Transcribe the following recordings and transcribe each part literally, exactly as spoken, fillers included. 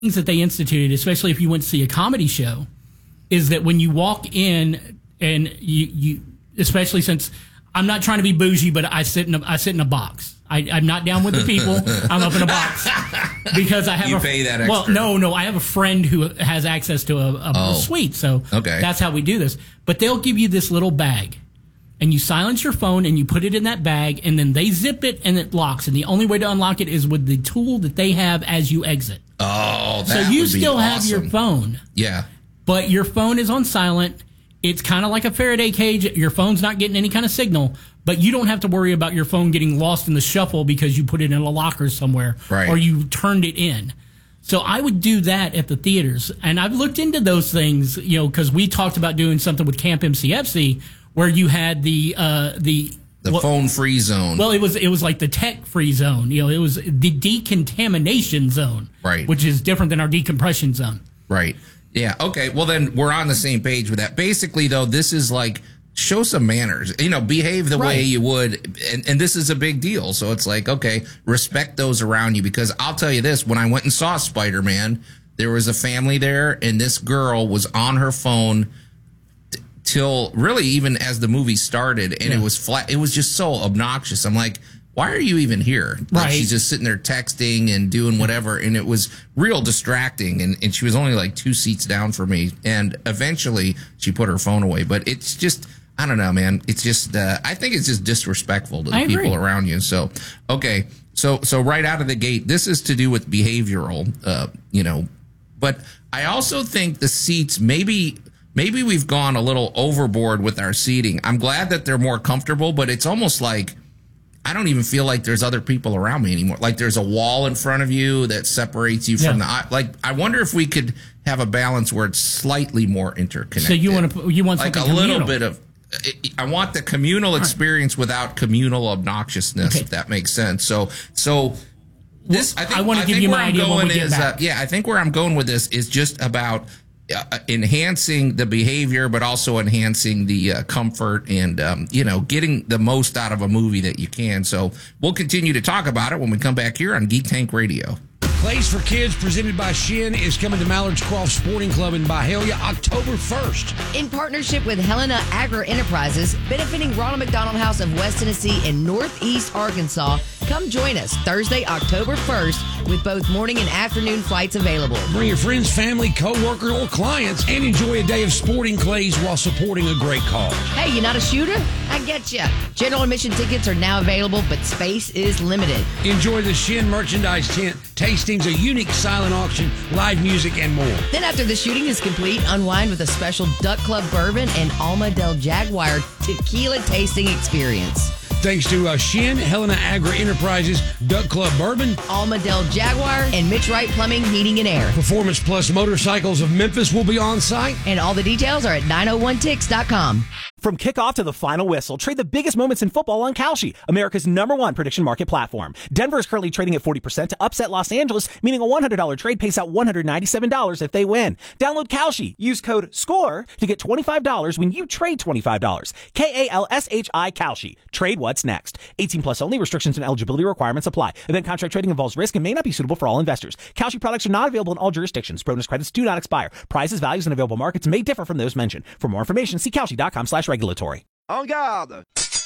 things that they instituted, especially if you went to see a comedy show, is that when you walk in and you, you especially since I'm not trying to be bougie, but I sit in a, I sit in a box. I, I'm not down with the people. I'm up in a box because I have you a pay that extra. Well, no, no, I have a friend who has access to a, a, oh. a suite, so okay. that's how we do this. But they'll give you this little bag, and you silence your phone and you put it in that bag, and then they zip it and it locks. And the only way to unlock it is with the tool that they have as you exit. Oh, that so you would still be have awesome. your phone. Yeah. But your phone is on silent. It's kind of like a Faraday cage. Your phone's not getting any kind of signal, but you don't have to worry about your phone getting lost in the shuffle because you put it in a locker somewhere right. or you turned it in. So I would do that at the theaters. And I've looked into those things, you know, because we talked about doing something with Camp M C F C where you had the uh, the the well, phone free zone. Well, it was it was like the tech free zone. You know, it was the decontamination zone, right? Which is different than our decompression zone, right? Yeah. Okay. Well, then we're on the same page with that. Basically, though, this is like show some manners. You know, behave the right. way you would, and, and this is a big deal. So it's like, okay, respect those around you. Because I'll tell you this: when I went and saw Spider-Man, there was a family there, and this girl was on her phone t- till really even as the movie started, and yeah. it was flat. It was just so obnoxious. I'm like, why are you even here? Like, right. she's just sitting there texting and doing whatever. And it was real distracting. And, and she was only like two seats down for me. And eventually she put her phone away. But it's just, I don't know, man. It's just, uh, I think it's just disrespectful to the I people agree. around you. So, okay. So, so right out of the gate, this is to do with behavioral, uh, you know, but I also think the seats, maybe, maybe we've gone a little overboard with our seating. I'm glad that they're more comfortable, but it's almost like, I don't even feel like there's other people around me anymore. Like there's a wall in front of you that separates you from yeah. the, like, I wonder if we could have a balance where it's slightly more interconnected. So you want to, you want like a something little communal. bit of, I want the communal experience without communal obnoxiousness, okay. if that makes sense. So, so this, well, I think, I want to I give think you where my I'm idea going when we get is, back. uh, yeah, I think where I'm going with this is just about Uh, enhancing the behavior, but also enhancing the uh, comfort and, um, you know, getting the most out of a movie that you can. So we'll continue to talk about it when we come back here on Geek Tank Radio. Plays for Kids presented by Shin is coming to Mallards Croft Sporting Club in Byhalia October first. In partnership with Helena Agri Enterprises, benefiting Ronald McDonald House of West Tennessee in Northeast Arkansas, come join us Thursday, October first with both morning and afternoon flights available. Bring your friends, family, co-workers, or clients and enjoy a day of sporting clays while supporting a great cause. Hey, you not a shooter? I get ya. General admission tickets are now available, but space is limited. Enjoy the Shin merchandise tent, tastings, a unique silent auction, live music, and more. Then after the shooting is complete, unwind with a special Duck Club bourbon and Alma del Jaguar tequila tasting experience. Thanks to uh, Shin, Helena Agri Enterprises, Duck Club Bourbon, Alma del Jaguar, and Mitch Wright Plumbing, Heating, and Air. Performance Plus Motorcycles of Memphis will be on site. And all the details are at nine oh one tix dot com. From kickoff to the final whistle, trade the biggest moments in football on Kalshi, America's number one prediction market platform. Denver is currently trading at forty percent to upset Los Angeles, meaning a one hundred dollars trade pays out one hundred ninety-seven dollars if they win. Download Kalshi. Use code SCORE to get twenty-five dollars when you trade twenty-five dollars. K A L S H I Kalshi. Trade what's next. eighteen plus only. Restrictions and eligibility requirements apply. Event contract trading involves risk and may not be suitable for all investors. Kalshi products are not available in all jurisdictions. Bonus credits do not expire. Prices, values, and available markets may differ from those mentioned. For more information, see Kalshi.com slash regulatory. En garde!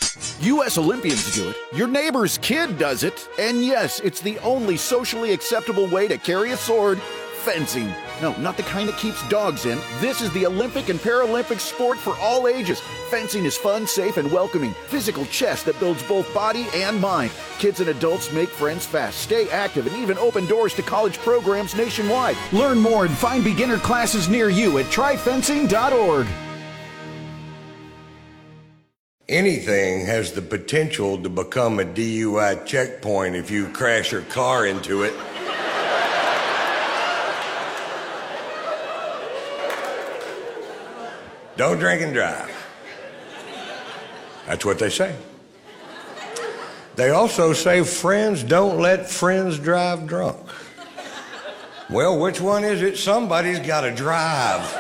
U S Olympians do it, your neighbor's kid does it, and yes, it's the only socially acceptable way to carry a sword, fencing. No, not the kind that keeps dogs in. This is the Olympic and Paralympic sport for all ages. Fencing is fun, safe, and welcoming. Physical chess that builds both body and mind. Kids and adults make friends fast, stay active, and even open doors to college programs nationwide. Learn more and find beginner classes near you at try fencing dot org. Anything has the potential to become a D U I checkpoint if you crash your car into it. Don't drink and drive. That's what they say. They also say friends don't let friends drive drunk. Well, which one is it? Somebody's got to drive.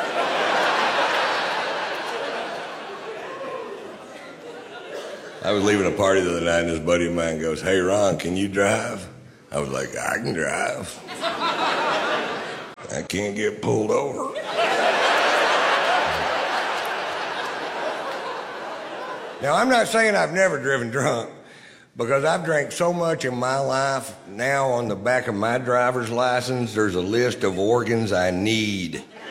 I was leaving a party the other night, and this buddy of mine goes, "Hey, Ron, can you drive?" I was like, "I can drive." I can't get pulled over. Now, I'm not saying I've never driven drunk, because I've drank so much in my life. Now on the back of my driver's license, there's a list of organs I need.